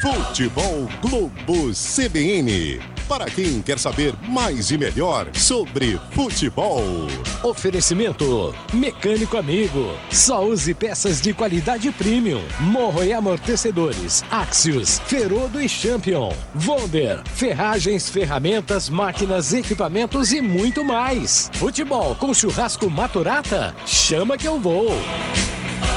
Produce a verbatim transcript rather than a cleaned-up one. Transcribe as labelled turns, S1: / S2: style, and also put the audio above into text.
S1: Futebol Globo C B N. Para quem quer saber mais e melhor sobre futebol.
S2: Oferecimento Mecânico Amigo. Só use peças de qualidade premium. Morro e amortecedores. Axios, Ferodo e Champion. Vonder, ferragens, ferramentas, máquinas, equipamentos e muito mais. Futebol com churrasco Maturata? Chama que eu vou.